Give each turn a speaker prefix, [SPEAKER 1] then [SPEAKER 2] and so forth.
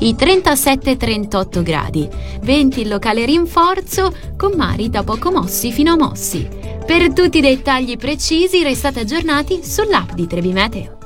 [SPEAKER 1] i 37-38 gradi, venti in locale rinforzo con mari da poco mossi fino a mossi. Per tutti i dettagli precisi restate aggiornati sull'app di Trebi Meteo.